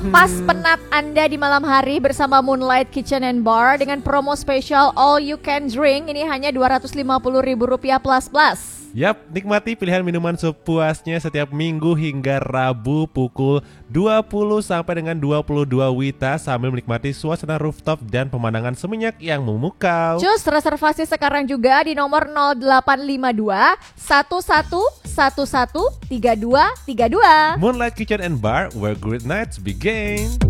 Pas penat Anda di malam hari bersama Moonlight Kitchen and Bar dengan promo spesial All You Can Drink. Ini hanya Rp250.000 plus. Yap, nikmati pilihan minuman sepuasnya setiap Minggu hingga Rabu pukul 20 sampai dengan 22 WITA sambil menikmati suasana rooftop dan pemandangan seminyak yang memukau. Cus, reservasi sekarang juga di nomor 0852 1111 3232. Moonlight Kitchen and Bar, where great nights begin.